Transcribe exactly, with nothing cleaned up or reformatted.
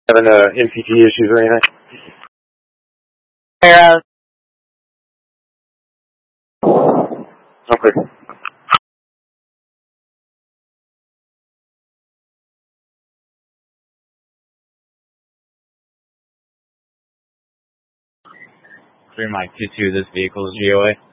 Having uh, N P T issues or anything? Arrow. Okay. Three Mike two two. This vehicle is G O A.